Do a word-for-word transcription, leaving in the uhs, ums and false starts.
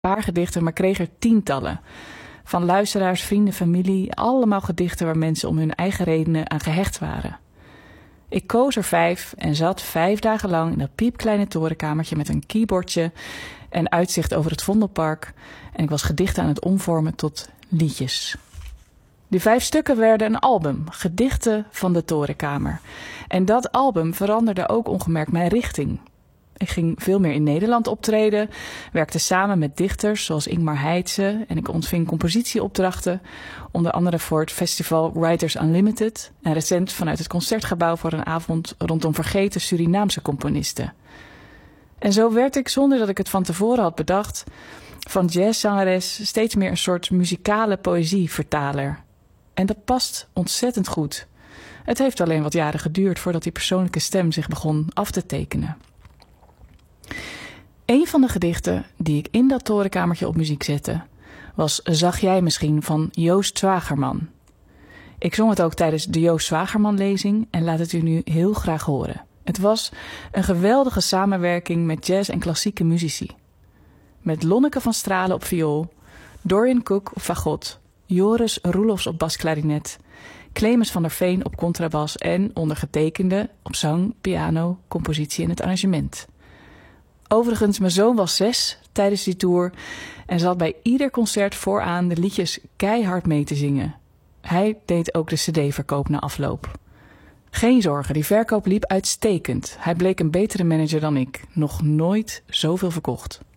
paar gedichten, maar kreeg er tientallen. Van luisteraars, vrienden, familie, allemaal gedichten waar mensen om hun eigen redenen aan gehecht waren. Ik koos er vijf en zat vijf dagen lang in dat piepkleine torenkamertje met een keyboardje en uitzicht over het Vondelpark. En ik was gedichten aan het omvormen tot liedjes. Die vijf stukken werden een album, Gedichten van de Torenkamer. En dat album veranderde ook ongemerkt mijn richting. Ik ging veel meer in Nederland optreden, werkte samen met dichters zoals Ingmar Heitse en ik ontving compositieopdrachten, onder andere voor het festival Writers Unlimited en recent vanuit het Concertgebouw voor een avond rondom vergeten Surinaamse componisten. En zo werd ik, zonder dat ik het van tevoren had bedacht, van jazzzangeres steeds meer een soort muzikale poëzievertaler. En dat past ontzettend goed. Het heeft alleen wat jaren geduurd voordat die persoonlijke stem zich begon af te tekenen. Een van de gedichten die ik in dat torenkamertje op muziek zette, was Zag jij misschien van Joost Zwagerman. Ik zong het ook tijdens de Joost Zwagerman-lezing en laat het u nu heel graag horen. Het was een geweldige samenwerking met jazz en klassieke muzici. Met Lonneke van Stralen op viool, Dorian Cook op fagot, Joris Roelofs op basklarinet, Clemens van der Veen op contrabas en ondergetekende op zang, piano, compositie en het arrangement. Overigens, mijn zoon was zes tijdens die tour en zat bij ieder concert vooraan de liedjes keihard mee te zingen. Hij deed ook de cd-verkoop na afloop. Geen zorgen, die verkoop liep uitstekend. Hij bleek een betere manager dan ik. Nog nooit zoveel verkocht.